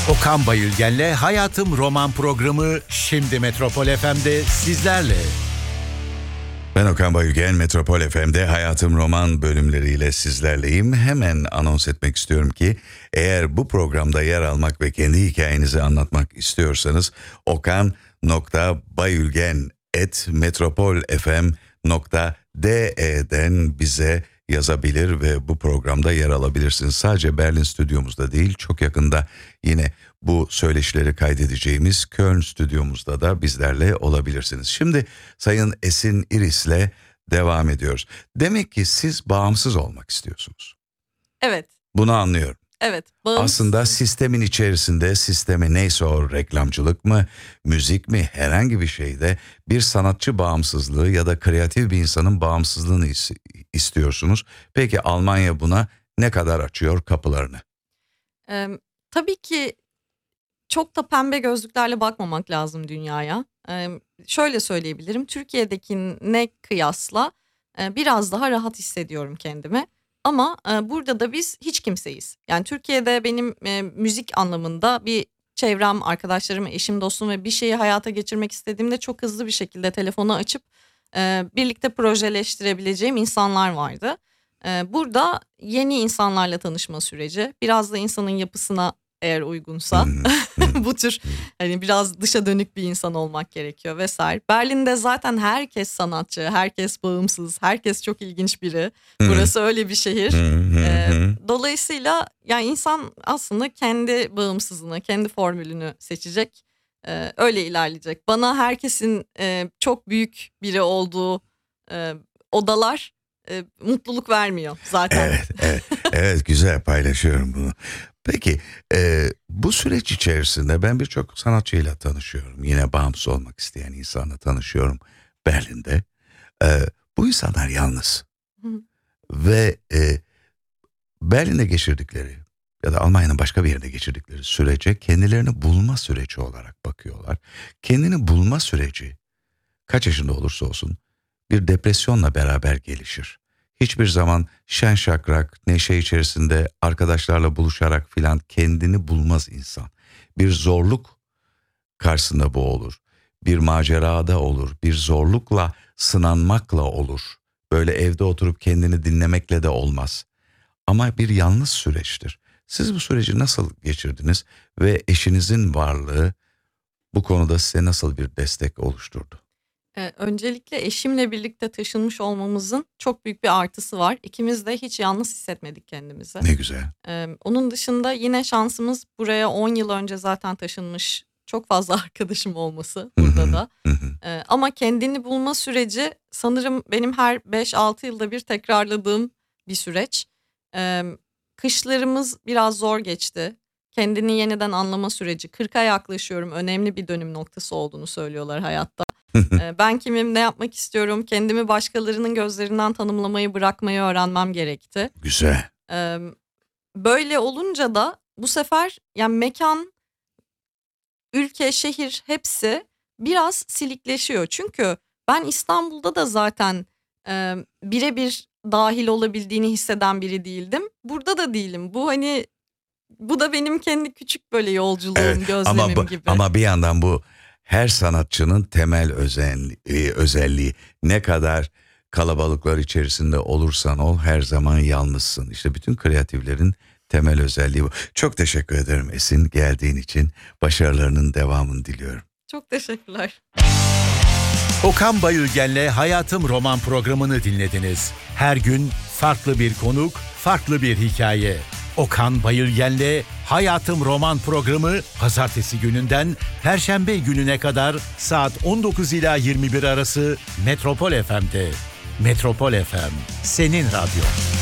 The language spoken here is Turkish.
Okan Bayülgen'le Hayatım Roman programı şimdi Metropol FM'de sizlerle. Ben Okan Bayülgen, Metropol FM'de Hayatım Roman bölümleriyle sizlerleyim. Hemen anons etmek istiyorum ki eğer bu programda yer almak ve kendi hikayenizi anlatmak istiyorsanız okan.bayülgen@metropolfm.de'den bize yazabilir ve bu programda yer alabilirsiniz. Sadece Berlin stüdyomuzda değil, çok yakında yine bu söyleşileri kaydedeceğimiz Köln stüdyomuzda da bizlerle olabilirsiniz. Şimdi Sayın Esin İris'le devam ediyoruz. Demek ki siz bağımsız olmak istiyorsunuz. Evet. Bunu anlıyorum. Evet. Bağımsız. Aslında sistemin içerisinde, sistemi neyse o, reklamcılık mı, müzik mi, herhangi bir şeyde bir sanatçı bağımsızlığı ya da kreatif bir insanın bağımsızlığını istiyorsunuz. Peki Almanya buna ne kadar açıyor kapılarını? Tabii ki çok da pembe gözlüklerle bakmamak lazım dünyaya. Şöyle söyleyebilirim, Türkiye'dekine kıyasla biraz daha rahat hissediyorum kendimi. Ama burada da biz hiç kimseyiz. Yani Türkiye'de benim müzik anlamında bir çevrem, arkadaşlarım, eşim, dostum ve bir şeyi hayata geçirmek istediğimde çok hızlı bir şekilde telefonu açıp birlikte projeleştirebileceğim insanlar vardı. Burada yeni insanlarla tanışma süreci, biraz da insanın yapısına eğer uygunsa bu tür hani biraz dışa dönük bir insan olmak gerekiyor vesaire. Berlin'de zaten herkes sanatçı, herkes bağımsız, herkes çok ilginç biri. Burası öyle bir şehir. Dolayısıyla yani insan aslında kendi bağımsızlığını, kendi formülünü seçecek. Öyle ilerleyecek. Bana herkesin çok büyük biri olduğu odalar mutluluk vermiyor zaten. Evet, güzel, paylaşıyorum bunu. Peki bu süreç içerisinde ben birçok sanatçıyla tanışıyorum. Yine bağımsız olmak isteyen insanla tanışıyorum Berlin'de. Bu insanlar yalnız. Ve Berlin'de geçirdikleri ya da Almanya'nın başka bir yerinde geçirdikleri sürece kendilerini bulma süreci olarak bakıyorlar. Kendini bulma süreci kaç yaşında olursa olsun bir depresyonla beraber gelişir. Hiçbir zaman şen şakrak, neşe içerisinde arkadaşlarla buluşarak filan kendini bulmaz insan. Bir zorluk karşısında bu olur. Bir macerada olur. Bir zorlukla, sınanmakla olur. Böyle evde oturup kendini dinlemekle de olmaz. Ama bir yalnız süreçtir. Siz bu süreci nasıl geçirdiniz ve eşinizin varlığı bu konuda size nasıl bir destek oluşturdu? Öncelikle eşimle birlikte taşınmış olmamızın çok büyük bir artısı var. İkimiz de hiç yalnız hissetmedik kendimizi. Ne güzel. Onun dışında yine şansımız buraya 10 yıl önce zaten taşınmış çok fazla arkadaşım olması burada da. Ama kendini bulma süreci sanırım benim her 5-6 yılda bir tekrarladığım bir süreç. Kışlarımız biraz zor geçti. Kendini yeniden anlama süreci. 40'a yaklaşıyorum. Önemli bir dönüm noktası olduğunu söylüyorlar hayatta. Ben kimim, ne yapmak istiyorum, kendimi başkalarının gözlerinden tanımlamayı bırakmayı öğrenmem gerekti. Güzel. Böyle olunca da bu sefer yani mekan, ülke, şehir hepsi biraz silikleşiyor. Çünkü ben İstanbul'da da zaten birebir dahil olabildiğini hisseden biri değildim. Burada da değilim. Bu da benim kendi küçük böyle yolculuğum, gözlemim gibi. Ama bir yandan bu her sanatçının temel özelliği. Ne kadar kalabalıklar içerisinde olursan ol, her zaman yalnızsın. İşte bütün kreatiflerin temel özelliği bu. Çok teşekkür ederim Esin, geldiğin için. Başarılarının devamını diliyorum. Çok teşekkürler. Okan Bayülgen'le Hayatım Roman programını dinlediniz. Her gün farklı bir konuk, farklı bir hikaye. Okan Bayülgen'le Hayatım Roman programı pazartesi gününden perşembe gününe kadar saat 19 ila 21 arası Metropol FM'de. Metropol FM, senin radyo.